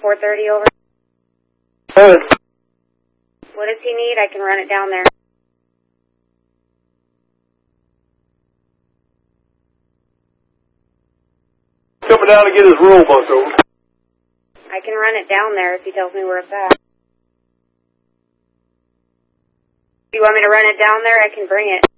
430 over. Good. What does he need? I can run it down there. Coming down to get his room bunked over. I can run it down there if he tells me where it's at. If you want me to run it down there, I can bring it.